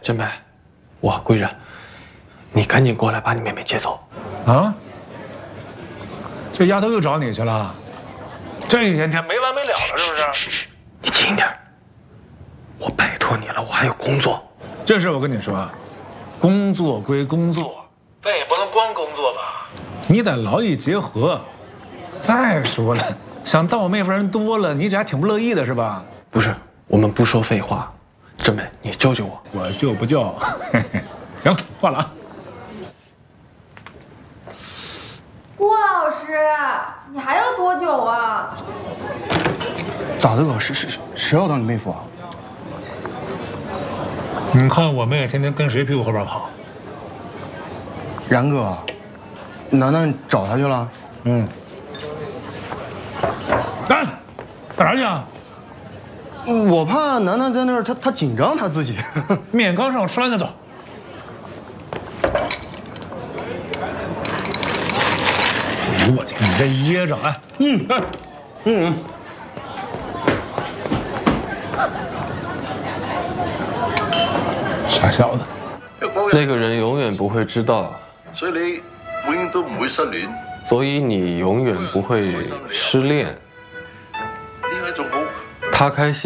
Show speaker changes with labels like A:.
A: 真美，我贵人，你赶紧过来把你妹妹接走。
B: 啊？这丫头又找你去了？这一天天没完没了了，是不是？
A: 嘘，你轻点。我拜托你了，我还有工作。
B: 这事我跟你说，工作归工作，但也不能光工作吧？你得劳逸结合。再说了，想当我妹夫人多了，你这还挺不乐意的是吧？
A: 不是，我们不说废话。真美，你救救我。
B: 我救不救？行，换了啊。
C: 郭老师，你还要多久啊？
D: 咋的哥？谁要当你妹夫啊？
B: 你看我妹天天跟谁屁股后边跑？
D: 然哥，楠楠找他去了？
B: 嗯。干啥去啊？
D: 我怕楠楠在那儿，他紧张他自己。
B: 面刚上，吃完再走。哎呦我天，你这噎着哎！傻小子。
A: 那个人永远不会知道，
E: 所以你永遠都唔會失戀。
A: 所以你永远不会失恋。
E: 呢位仲好。
A: 他开心。